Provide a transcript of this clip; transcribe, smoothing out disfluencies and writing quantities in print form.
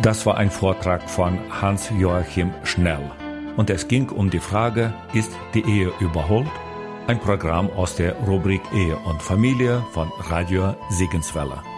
Das war ein Vortrag von Hans-Joachim Schnell. Und es ging um die Frage, ist die Ehe überholt? Ein Programm aus der Rubrik Ehe und Familie von Radio Sigenswelle.